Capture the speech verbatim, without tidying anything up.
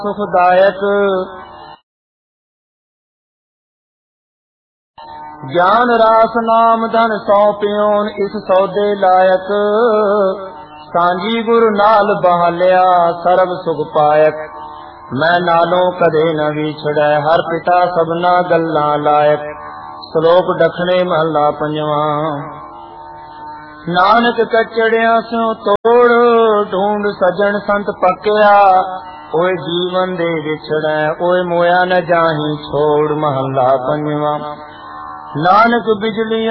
ਸੁਖਦਾਇਕ। ਗਿਆਨ ਰਾਸ ਨਾਮ ਧਨ ਸੌ ਪਿਓਨ ਇਸ ਸੌਦੇ ਲਾਇਕ। ਸਾਂਝੀ ਗੁਰੂ ਨਾਲ ਬਹਾਲਿਆ ਸਰਬ ਸੁਖ ਪਾਇਕ। ਮੈਂ ਨਾਲੋਂ ਕਦੇ ਨ ਵਿਛੜੈ ਹਰ ਪਿਤਾ ਸਭਨਾ ਗੱਲਾਂ ਲਾਇਕ। ਸ਼ਲੋਕ ਦਖਣੇ ਮਹਲਾ ਪੰਜਵਾਂ। ਨਾਨਕ ਕਚੜਿਆਂ ਸਿਉ ਤੋੜ ਢੂੰਡ ਸਜਣ ਸੰਤ ਪੱਕਿਆ। ਓਏ ਜੀਵਨ ਦੇ ਵਿਛੜੈ ਓਏ ਮੋਇਆ ਨ ਜਾਹੀ ਛੋੜ। ਮਹਲਾ ਪੰਜਵਾਂ। ਨਾਨਕ ਬਿਜਲੀ